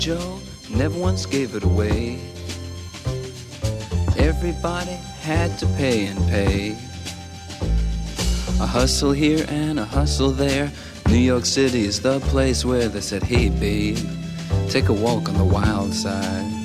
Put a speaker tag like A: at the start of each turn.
A: Joe never once gave it away. Everybody had to pay and pay. A hustle here and a hustle there. New York City is the place where they said, hey babe, take a walk on the wild side.